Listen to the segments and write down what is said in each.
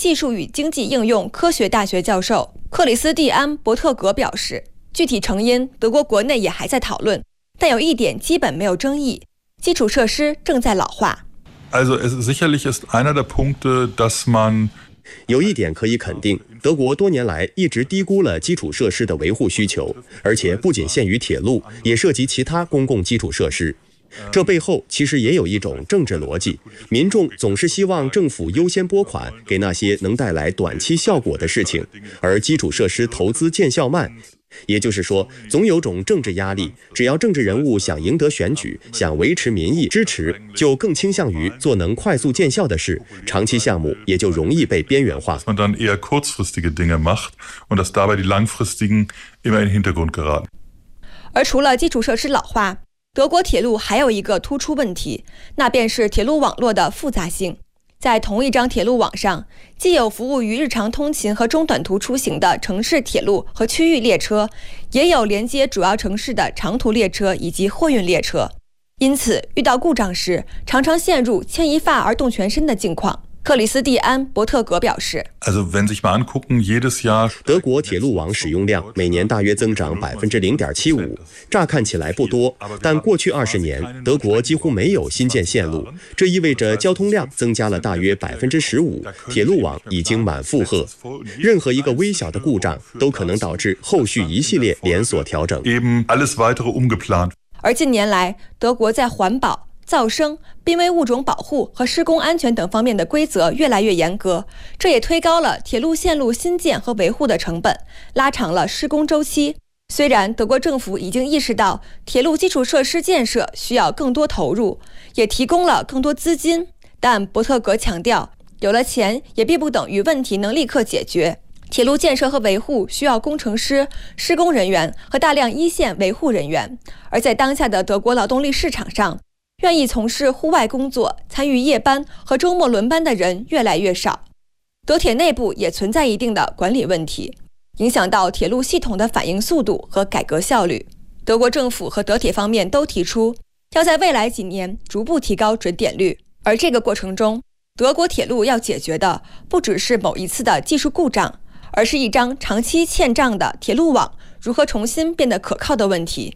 技术与经济应用科学大学教授克里斯蒂安·伯特格表示，具体成因德国国内也还在讨论，但有一点基本没有争议，基础设施正在老化。 sicherlich ist einer der Punkte, dass man 有一点可以肯定，德国多年来一直低估了基础设施的维护需求，而且不仅限于铁路，也涉及其他公共基础设施。这背后其实也有一种政治逻辑，民众总是希望政府优先拨款给那些能带来短期效果的事情，而基础设施投资见效慢。也就是说，总有种政治压力，只要政治人物想赢得选举，想维持民意支持，就更倾向于做能快速见效的事，长期项目也就容易被边缘化。 而除了基础设施老化，德国铁路还有一个突出问题，那便是铁路网络的复杂性。在同一张铁路网上，既有服务于日常通勤和中短途出行的城市铁路和区域列车，也有连接主要城市的长途列车以及货运列车。因此，遇到故障时，常常陷入牵一发而动全身的境况。克里斯蒂安·伯特格表示， 德国铁路网使用量每年大约增长0.75%，乍看起来不多，但过去20年，德国几乎没有新建线路，这意味着交通量增加了大约15%，铁路网已经满负荷。任何一个微小的故障都可能导致后续一系列连锁调整。 而近年来，德国在环保、噪声、濒危物种保护和施工安全等方面的规则越来越严格，这也推高了铁路线路新建和维护的成本，拉长了施工周期。虽然德国政府已经意识到铁路基础设施建设需要更多投入，也提供了更多资金，但伯特格强调，有了钱也并不等于问题能立刻解决。铁路建设和维护需要工程师、施工人员和大量一线维护人员，而在当下的德国劳动力市场上，愿意从事户外工作、参与夜班和周末轮班的人越来越少。德铁内部也存在一定的管理问题，影响到铁路系统的反应速度和改革效率。德国政府和德铁方面都提出，要在未来几年逐步提高准点率，而这个过程中，德国铁路要解决的不只是某一次的技术故障，而是一张长期欠账的铁路网如何重新变得可靠的问题。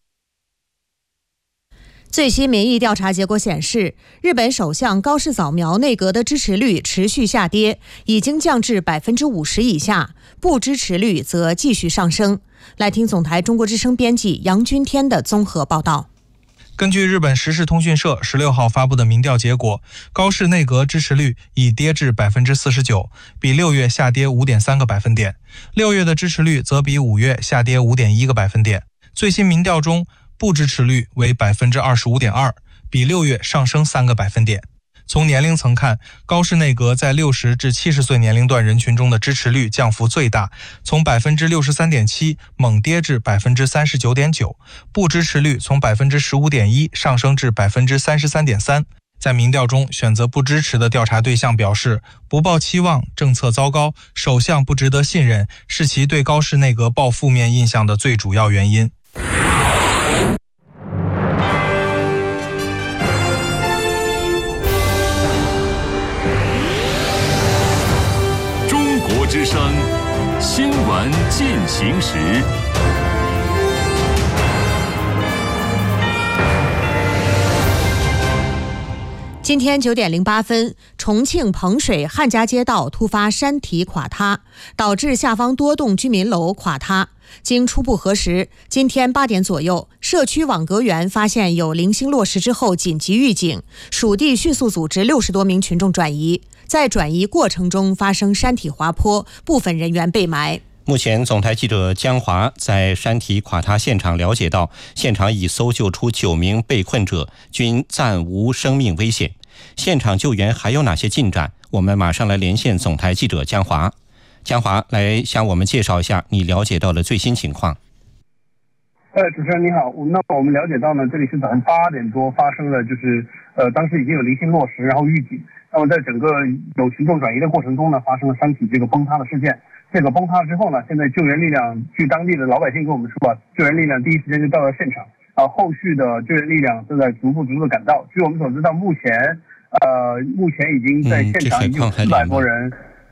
最新民意调查结果显示，日本首相高市早苗内阁的支持率持续下跌，已经降至50%以下，不支持率则继续上升。来听总台中国之声编辑杨君天的综合报道。 根据日本时事通讯社16号发布的民调结果，高市内阁支持率已跌至49%，比6月下跌5.3个百分点，6月的支持率则比5月下跌5.1个百分点。最新民调中，不支持率为25.2%，比6月上升3个百分点。从年龄层看，高市内阁在60至70岁年龄段人群中的支持率降幅最大，从63.7%猛跌至39.9%，不支持率从15.1%上升至33.3%。在民调中，选择不支持的调查对象表示，不抱期望、政策糟糕、首相不值得信任，是其对高市内阁抱负面印象的最主要原因。 中国之声新闻进行时。 今天9点08分，重庆彭水汉家街道突发山体垮塌，导致下方多栋居民楼垮塌。经初步核实，今天8点左右，社区网格员发现有零星落实之后紧急预警，属地迅速组织60多名群众转移，在转移过程中发生山体滑坡，部分人员被埋。 目前，总台记者江华在山体垮塌现场了解到，现场已搜救出9名被困者，均暂无生命危险。现场救援还有哪些进展？我们马上来连线总台记者江华。江华，来向我们介绍一下你了解到的最新情况。 主持人你好，我们了解到呢，这里是早上8点多发生了，当时已经有零星落实，然后预警。那么在整个有群众转移的过程中呢，发生了山体这个崩塌的事件。这个崩塌之后呢，现在救援力量，据当地的老百姓跟我们说救援力量第一时间就到了现场，后续的救援力量正在逐步的赶到。据我们所知道，目前已经在现场已经有400多人